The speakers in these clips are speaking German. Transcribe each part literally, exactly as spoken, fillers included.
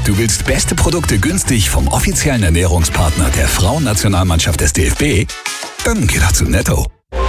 Du willst beste Produkte günstig vom offiziellen Ernährungspartner der Frauennationalmannschaft des D F B? Dann geh doch zu Netto.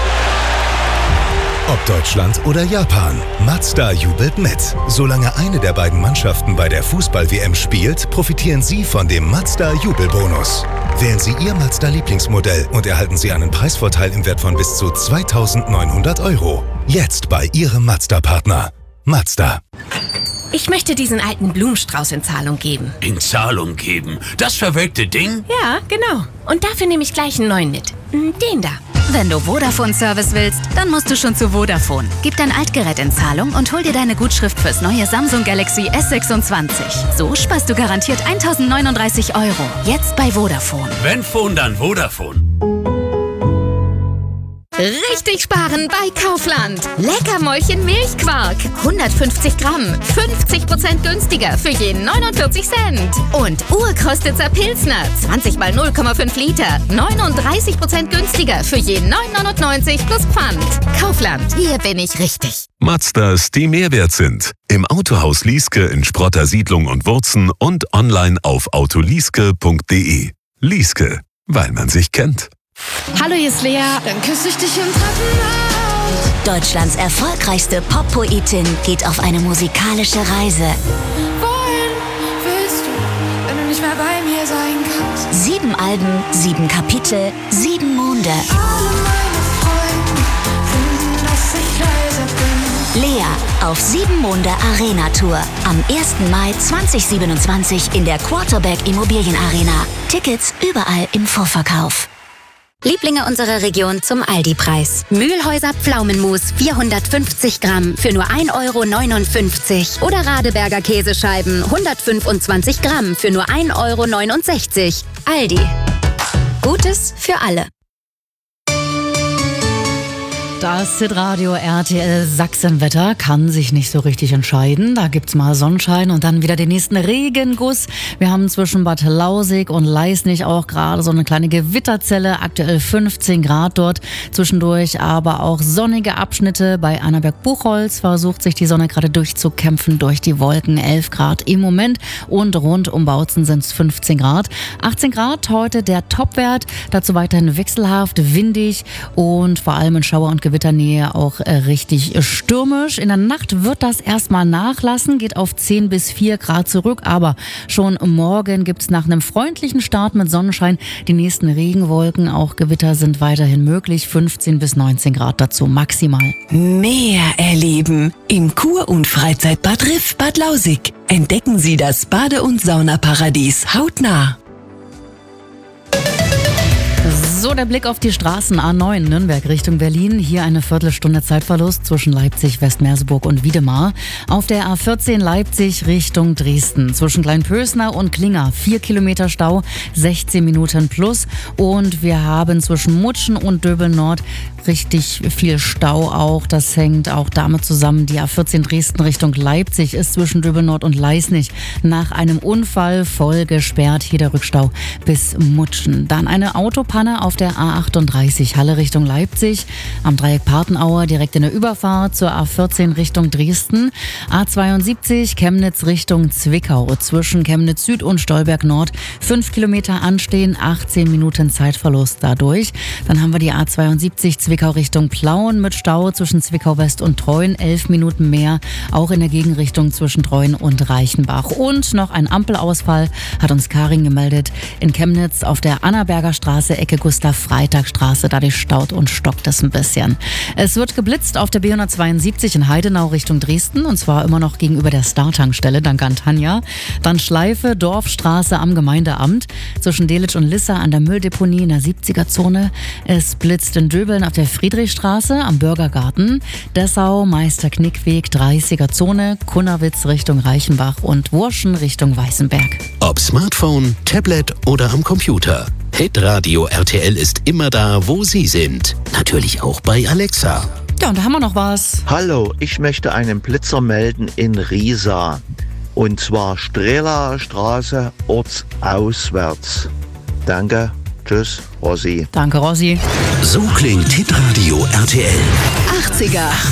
Ob Deutschland oder Japan, Mazda jubelt mit. Solange eine der beiden Mannschaften bei der Fußball-W M spielt, profitieren Sie von dem Mazda-Jubelbonus. Wählen Sie Ihr Mazda-Lieblingsmodell und erhalten Sie einen Preisvorteil im Wert von bis zu zweitausendneunhundert Euro. Jetzt bei Ihrem Mazda-Partner. Mazda. Ich möchte diesen alten Blumenstrauß in Zahlung geben. In Zahlung geben? Das verwelkte Ding? Ja, genau. Und dafür nehme ich gleich einen neuen mit. Den da. Wenn du Vodafone-Service willst, dann musst du schon zu Vodafone. Gib dein Altgerät in Zahlung und hol dir deine Gutschrift fürs neue Samsung Galaxy S sechsundzwanzig. So sparst du garantiert eintausendneununddreißig Euro. Jetzt bei Vodafone. Wenn Phone, dann Vodafone. Richtig sparen bei Kaufland. Leckermäulchen Milchquark. hundertfünfzig Gramm. fünfzig Prozent günstiger für jeden neunundvierzig Cent. Und Urkostitzer Pilsner. zwanzig mal null Komma fünf Liter. neununddreißig Prozent günstiger für jeden neun neunundneunzig plus Pfand. Kaufland. Hier bin ich richtig. Mazdas, die Mehrwert sind. Im Autohaus Lieske in Sprotter Siedlung und Wurzen und online auf autolieske punkt de. Lieske, weil man sich kennt. Hallo, hier ist Lea. Dann küsse ich dich im Treppenhaus. Deutschlands erfolgreichste Pop-Poetin geht auf eine musikalische Reise. Wohin willst du, wenn du nicht mehr bei mir sein kannst? Sieben Alben, sieben Kapitel, sieben Monde. Alle meine Freunde finden, dass ich leise bin. Lea auf sieben Monde Arena Tour. Am ersten Mai zweitausendsiebenundzwanzig in der Quarterback Immobilien Arena. Tickets überall im Vorverkauf. Lieblinge unserer Region zum Aldi-Preis. Mühlhäuser Pflaumenmus vierhundertfünfzig Gramm für nur ein Euro neunundfünfzig. Oder Radeberger Käsescheiben hundertfünfundzwanzig Gramm für nur ein Euro neunundsechzig. Aldi. Gutes für alle. Das Hitradio R T L Sachsenwetter kann sich nicht so richtig entscheiden. Da gibt's mal Sonnenschein und dann wieder den nächsten Regenguss. Wir haben zwischen Bad Lausig und Leisnig auch gerade so eine kleine Gewitterzelle. Aktuell fünfzehn Grad dort. Zwischendurch aber auch sonnige Abschnitte. Bei Annaberg-Buchholz versucht sich die Sonne gerade durchzukämpfen durch die Wolken. elf Grad im Moment und rund um Bautzen sind es fünfzehn Grad. achtzehn Grad heute der Topwert. Dazu weiterhin wechselhaft, windig und vor allem in Schauer- und Gewitternähe auch äh, richtig stürmisch. In der Nacht wird das erstmal nachlassen, geht auf zehn bis vier Grad zurück, aber schon morgen gibt es nach einem freundlichen Start mit Sonnenschein die nächsten Regenwolken. Auch Gewitter sind weiterhin möglich, fünfzehn bis neunzehn Grad dazu maximal. Meer erleben im Kur- und Freizeitbad Riff Bad Lausig. Entdecken Sie das Bade- und Saunaparadies hautnah. So, der Blick auf die Straßen A neun Nürnberg Richtung Berlin. Hier eine Viertelstunde Zeitverlust zwischen Leipzig, Westmerseburg und Wiedemar. Auf der A vierzehn Leipzig Richtung Dresden. Zwischen Kleinpösner und Klinger vier Kilometer Stau, sechzehn Minuten plus. Und wir haben zwischen Mutschen und Döbeln Nord richtig viel Stau auch. Das hängt auch damit zusammen. Die A vierzehn Dresden Richtung Leipzig ist zwischen Döbeln Nord und Leisnig nach einem Unfall voll gesperrt. Hier der Rückstau bis Mutschen. Dann eine Autopanne auf der A achtunddreißig Halle Richtung Leipzig. Am Dreieck Partenauer direkt in der Überfahrt zur A vierzehn Richtung Dresden. A zweiundsiebzig Chemnitz Richtung Zwickau. Zwischen Chemnitz Süd und Stolberg Nord fünf Kilometer anstehen, achtzehn Minuten Zeitverlust dadurch. Dann haben wir die A zweiundsiebzig Zwickau Richtung Plauen mit Stau zwischen Zwickau West und Treuen, elf Minuten mehr, auch in der Gegenrichtung zwischen Treuen und Reichenbach. Und noch ein Ampelausfall hat uns Karin gemeldet in Chemnitz auf der Annaberger Straße, Ecke Gustav-Freitag-Straße, da staut und stockt es ein bisschen. Es wird geblitzt auf der B hundertzweiundsiebzig in Heidenau Richtung Dresden und zwar immer noch gegenüber der Star-Tankstelle, dank an Tanja. Dann Schleife, Dorfstraße am Gemeindeamt, zwischen Delitzsch und Lissa an der Mülldeponie in der siebziger-Zone. Es blitzt in Döbeln auf der Friedrichstraße am Bürgergarten, Dessau, Meister-Knickweg, dreißiger-Zone, Kunnerwitz Richtung Reichenbach und Wurschen Richtung Weißenberg. Ob Smartphone, Tablet oder am Computer. Hitradio R T L ist immer da, wo Sie sind. Natürlich auch bei Alexa. Ja, und da haben wir noch was. Hallo, ich möchte einen Blitzer melden in Riesa. Und zwar Strehler Straße ortsauswärts. Danke, tschüss, Rossi. Danke, Rossi. So klingt Hitradio R T L. achtziger